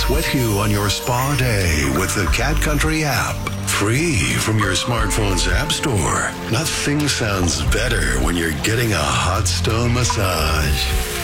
sweat you on your spa day with the Cat Country app. Free from your smartphone's app store. Nothing sounds better when you're getting a hot stone massage.